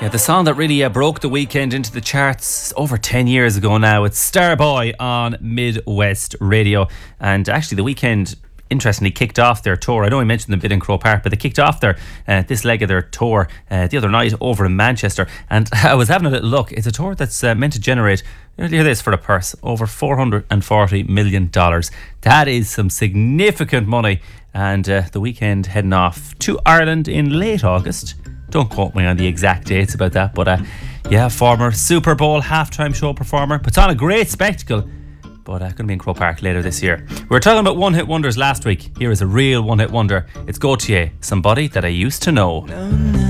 Yeah, the song that really broke The Weeknd into the charts over 10 years ago now. It's Starboy on Midwest Radio. And actually, The Weeknd, interestingly, kicked off their tour. I know I mentioned them a bit in Croke Park, but they kicked off this leg of their tour the other night over in Manchester. And I was having a little look. It's a tour that's meant to generate, hear this for the purse, over $440 million. That is some significant money. And The Weeknd heading off to Ireland in late August. Don't quote me on the exact dates about that, but former Super Bowl halftime show performer. Puts on a great spectacle, but going to be in Croke Park later this year. We were talking about one-hit wonders last week. Here is a real one-hit wonder. It's Gaultier, Somebody That I Used to Know.